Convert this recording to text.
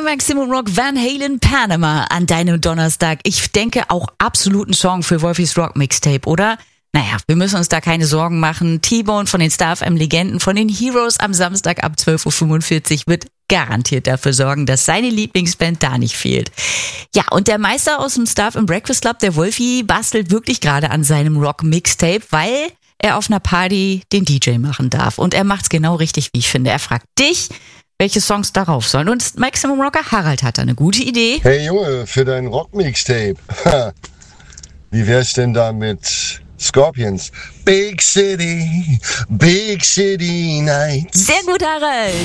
Maximum Rock, Van Halen, Panama an deinem Donnerstag. Ich denke auch absoluten Song für Wolfis Rock Mixtape, oder? Naja, wir müssen uns da keine Sorgen machen. T-Bone von den Star FM Legenden, von den Heroes am Samstag ab 12.45 Uhr wird garantiert dafür sorgen, dass seine Lieblingsband da nicht fehlt. Ja, und der Meister aus dem Star FM Breakfast Club, der Wolfi, bastelt wirklich gerade an seinem Rock Mixtape, weil er auf einer Party den DJ machen darf. Und er macht's genau richtig, wie ich finde. Er fragt dich, welche Songs darauf sollen. Und Maximum Rocker Harald hat da eine gute Idee. Hey Junge, für dein Rock-Mixtape. Wie wär's denn da mit Scorpions? Big City Nights. Sehr gut, Harald.